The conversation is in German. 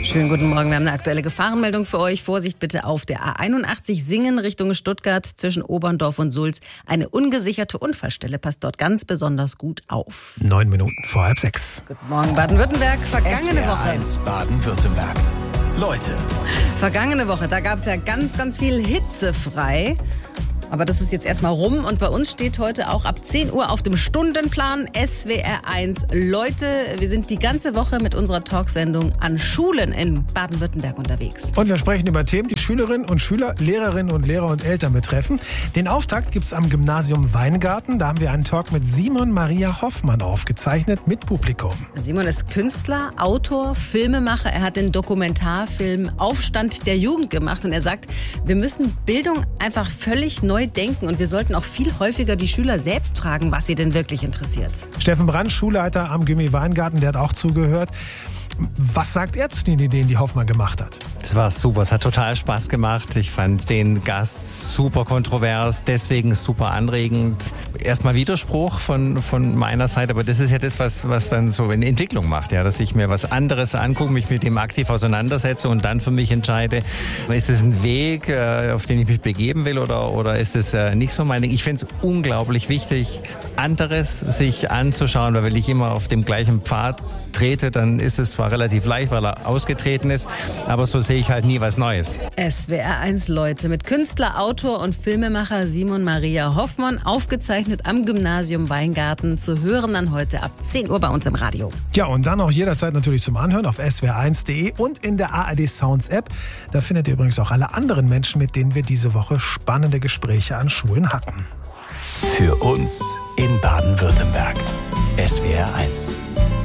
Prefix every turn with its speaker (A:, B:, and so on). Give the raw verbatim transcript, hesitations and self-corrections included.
A: Schönen guten Morgen, wir haben eine aktuelle Gefahrenmeldung für euch. Vorsicht bitte auf der A einundachtzig Singen Richtung Stuttgart zwischen Oberndorf und Sulz. Eine ungesicherte Unfallstelle, passt dort ganz besonders gut auf.
B: Neun Minuten vor halb sechs.
A: Guten Morgen Baden-Württemberg, vergangene Woche.
C: S W R eins Baden-Württemberg. Leute.
A: Vergangene Woche, da gab es ja ganz, ganz viel hitzefrei. Aber das ist jetzt erstmal rum und bei uns steht heute auch ab zehn Uhr auf dem Stundenplan S W R eins Leute. Wir sind die ganze Woche mit unserer Talksendung an Schulen in Baden-Württemberg unterwegs.
B: Und wir sprechen über Themen, die Schülerinnen und Schüler, Lehrerinnen und Lehrer und Eltern betreffen. Den Auftakt gibt es am Gymnasium Weingarten. Da haben wir einen Talk mit Simon Maria Hoffmann aufgezeichnet mit Publikum.
A: Simon ist Künstler, Autor, Filmemacher. Er hat den Dokumentarfilm Aufstand der Jugend gemacht und er sagt, wir müssen Bildung einfach völlig neu denken und wir sollten auch viel häufiger die Schüler selbst fragen, was sie denn wirklich interessiert.
B: Steffen Brandt, Schulleiter am Gymi Weingarten, der hat auch zugehört. Was sagt er zu den Ideen, die Hoffmann gemacht hat?
D: Es war super, es hat total Spaß gemacht. Ich fand den Gast super kontrovers, deswegen super anregend. Erstmal Widerspruch von, von meiner Seite, aber das ist ja das, was, was dann so eine Entwicklung macht, ja, dass ich mir was anderes angucke, mich mit dem aktiv auseinandersetze und dann für mich entscheide, ist es ein Weg, auf den ich mich begeben will oder, oder ist es nicht so mein Ding. Ich finde es unglaublich wichtig, anderes sich anzuschauen, weil wenn ich immer auf dem gleichen Pfad trete, dann ist es zwar relativ leicht, weil er ausgetreten ist, aber so sehe ich halt nie was Neues.
A: S W R eins Leute mit Künstler, Autor und Filmemacher Simon Maria Hoffmann, aufgezeichnet am Gymnasium Weingarten, zu hören dann heute ab zehn Uhr bei uns im Radio.
B: Ja, und dann auch jederzeit natürlich zum Anhören auf S W R eins punkt de und in der A R D Sounds App. Da findet ihr übrigens auch alle anderen Menschen, mit denen wir diese Woche spannende Gespräche an Schulen hatten.
C: Für uns in Baden-Württemberg. S W R eins.